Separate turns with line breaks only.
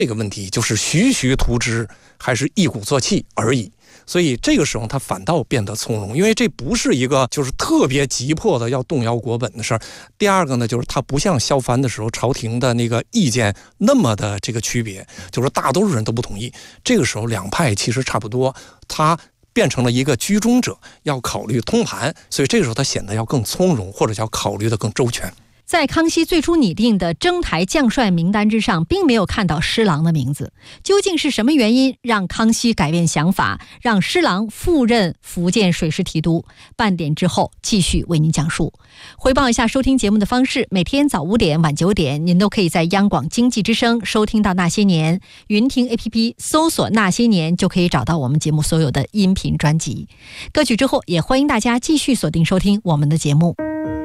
这个问题就是徐徐图之还是一鼓作气而已。所以这个时候他反倒变得从容，因为这不是一个就是特别急迫的要动摇国本的事儿。第二个呢，就是他不像削藩的时候朝廷的那个意见那么的这个区别，就是大多数人都不同意。这个时候两派其实差不多，他变成了一个居中者，要考虑通盘，所以这个时候他显得要更从容，或者要考虑的更周全。
在康熙最初拟定的征台将帅名单之上，并没有看到施琅的名字。究竟是什么原因让康熙改变想法，让施琅赴任福建水师提督？半点之后继续为您讲述。回报一下收听节目的方式：每天早5点、晚9点，您都可以在央广经济之声收听到《那些年》，云听 APP 搜索《那些年》就可以找到我们节目所有的音频专辑。歌曲之后，也欢迎大家继续锁定收听我们的节目。